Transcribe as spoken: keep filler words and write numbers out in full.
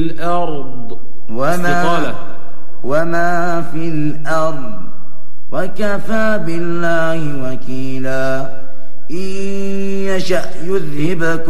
الأرض وما, وما في الأرض وكفى بالله وكيلا إن يشأ يذهبكم